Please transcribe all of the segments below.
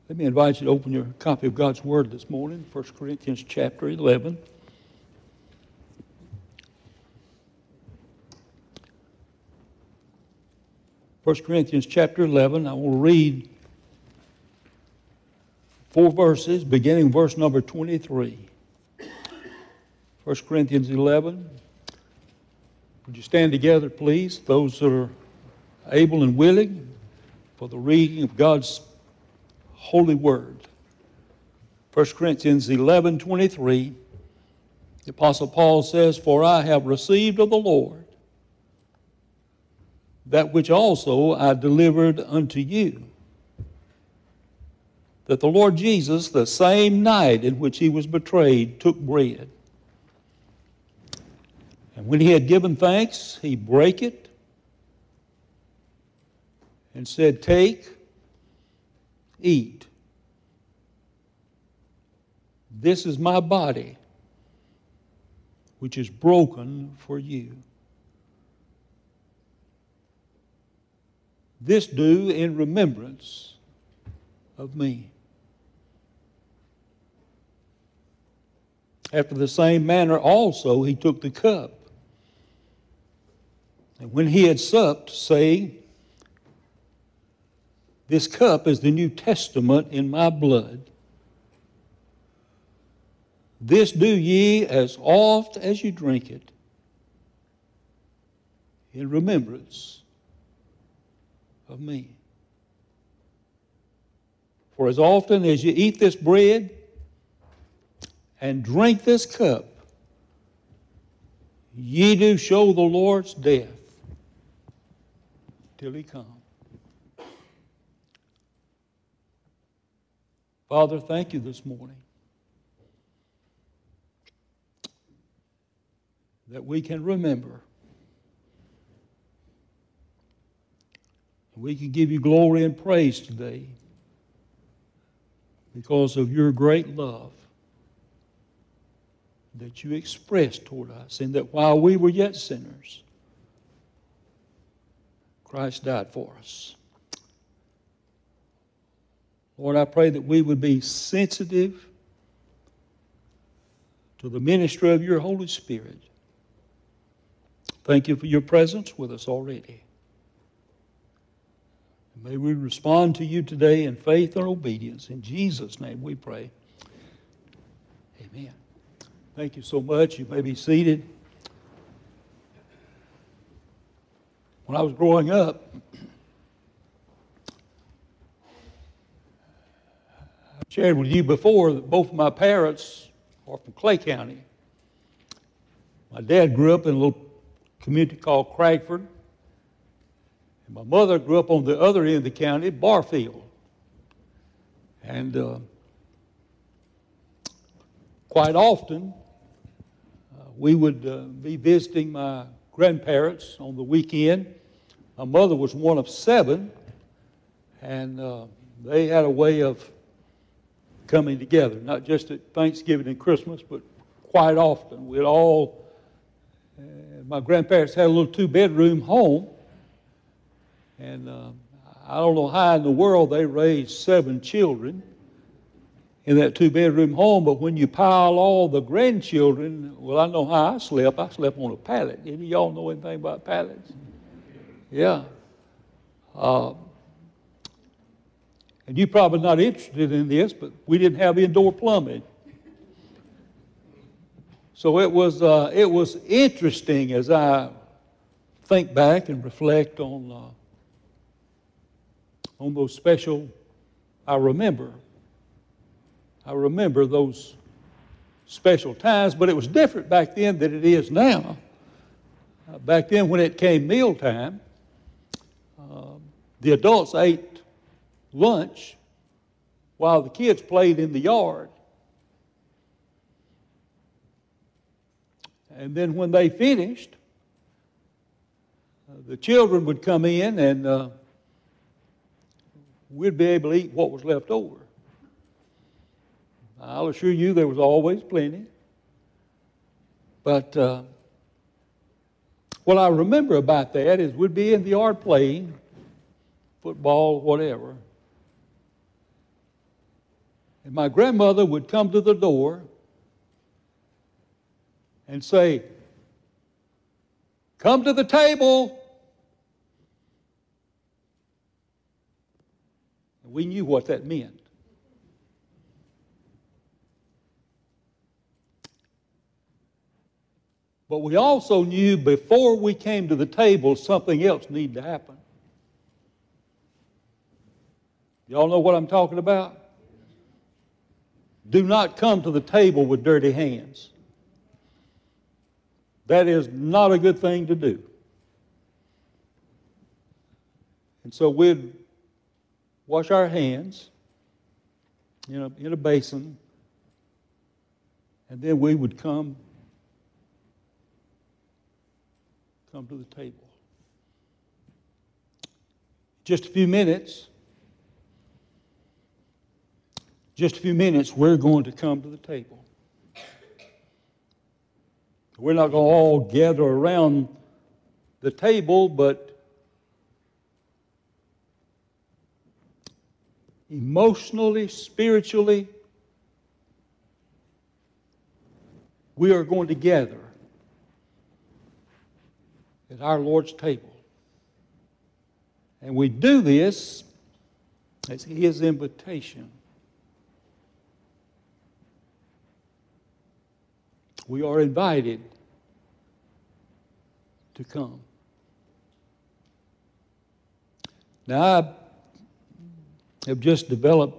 Let me invite you to open your copy of God's Word this morning, 1 Corinthians chapter 11. First Corinthians chapter 11, I will read 4 verses, beginning verse number 23. 1 Corinthians 11. Would you stand together, please, those that are able and willing, for the reading of God's holy word. 1 Corinthians 11:23, the Apostle Paul says, "For I have received of the Lord that which also I delivered unto you, that the Lord Jesus, the same night in which he was betrayed, took bread. And when he had given thanks, he brake it and said, Take, eat. This is my body, which is broken for you. This do in remembrance of me." After the same manner also he took the cup. And when he had supped, saying, "This cup is the New Testament in my blood. This do ye as oft as you drink it in remembrance of me. For as often as you eat this bread and drink this cup, ye do show the Lord's death till he come." Father, thank you this morning that we can remember. We can give you glory and praise today because of your great love that you expressed toward us, and that while we were yet sinners, Christ died for us. Lord, I pray that we would be sensitive to the ministry of your Holy Spirit. Thank you for your presence with us already. May we respond to you today in faith and obedience. In Jesus' name we pray. Amen. Thank you so much. You may be seated. When I was growing up, I shared with you before that both of my parents are from Clay County. My dad grew up in a little community called Cragford. And my mother grew up on the other end of the county, Barfield. And quite often, we would be visiting my grandparents on the weekend. My mother was one of 7, and they had a way of coming together, not just at Thanksgiving and Christmas, but quite often. We'd all, my grandparents had a little 2-bedroom home, and I don't know how in the world they raised 7 children in that 2-bedroom home, but when you pile all the grandchildren, well, I know how I slept. I slept on a pallet. Any of y'all know anything about pallets? Yeah. And you're probably not interested in this, but we didn't have indoor plumbing. So it was interesting as I think back and reflect on those special, I remember those special times, but it was different back then than it is now. Back then when it came mealtime, the adults ate lunch while the kids played in the yard. And then when they finished, the children would come in and we'd be able to eat what was left over. I'll assure you there was always plenty. But what I remember about that is we'd be in the yard playing, football, whatever. And my grandmother would come to the door and say, "Come to the table." And we knew what that meant. But we also knew before we came to the table, something else needed to happen. Y'all know what I'm talking about? Do not come to the table with dirty hands. That is not a good thing to do. And so we'd wash our hands in a basin, and then we would come to the table. Just a few minutes, we're going to come to the table. We're not going to all gather around the table, but emotionally, spiritually, we are going to gather at our Lord's table. And we do this as His invitation. We are invited to come. Now, I have just developed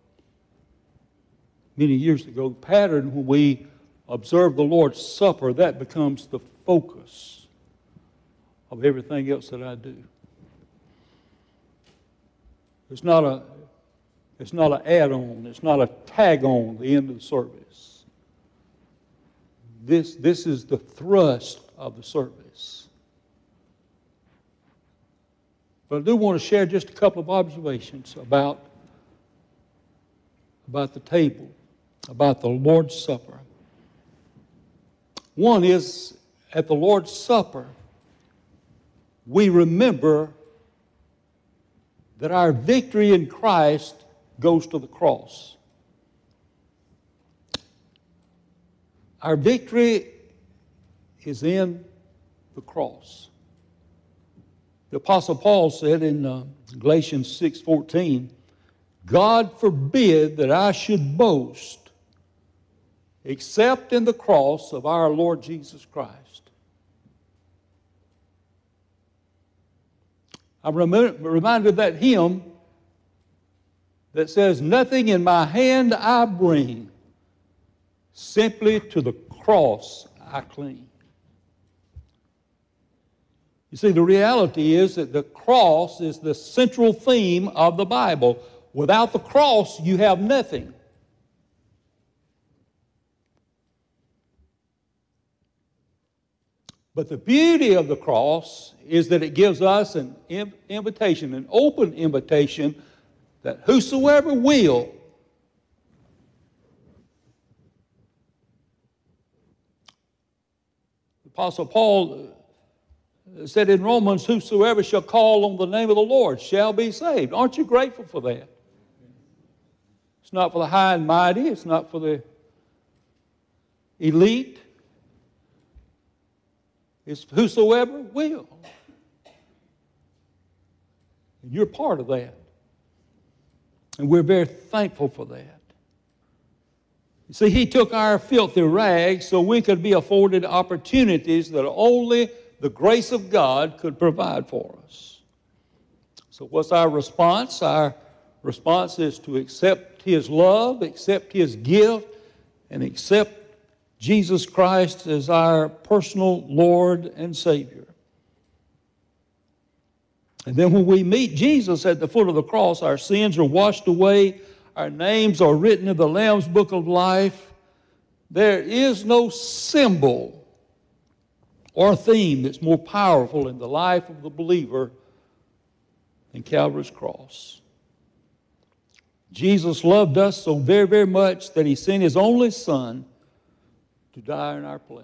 many years ago a pattern when we observe the Lord's Supper, that becomes the focus of everything else that I do. It's not an add-on. It's not a tag-on at the end of the service. This is the thrust of the service. But I do want to share just a couple of observations about the table, about the Lord's Supper. One is, at the Lord's Supper, we remember that our victory in Christ goes to the cross. Our victory is in the cross. The Apostle Paul said in Galatians 6:14, "God forbid that I should boast except in the cross of our Lord Jesus Christ." I'm reminded of that hymn that says, "Nothing in my hand I bring, simply to the cross I cling." You see, the reality is that the cross is the central theme of the Bible. Without the cross, you have nothing. But the beauty of the cross is that it gives us an invitation, an open invitation, that whosoever will the Apostle Paul said in Romans, "Whosoever shall call on the name of the Lord shall be saved." Aren't you grateful for that? It's not for the high and mighty. It's not for the elite. It's whosoever will. And you're part of that. And we're very thankful for that. You see, He took our filthy rags so we could be afforded opportunities that only the grace of God could provide for us. So what's our response? Our response is to accept His love, accept His gift, and accept Jesus Christ as our personal Lord and Savior. And then when we meet Jesus at the foot of the cross, our sins are washed away, our names are written in the Lamb's Book of Life. There is no symbol or theme that's more powerful in the life of the believer than Calvary's cross. Jesus loved us so very, very much that He sent His only Son to die in our place.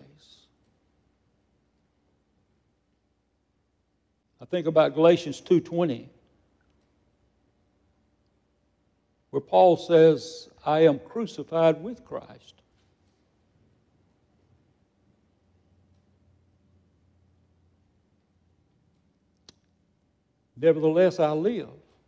I think about Galatians 2:20. where Paul says, I am crucified with Christ. Nevertheless, I live.